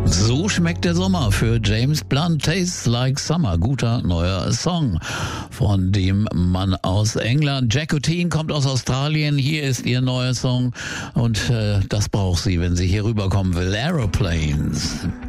So schmeckt der Sommer für James Blunt. Tastes Like Summer. Guter neuer Song von dem Mann aus England. Jacqueline kommt aus Australien. Hier ist ihr neuer Song und das braucht sie, wenn sie hier rüberkommen will. Aeroplanes.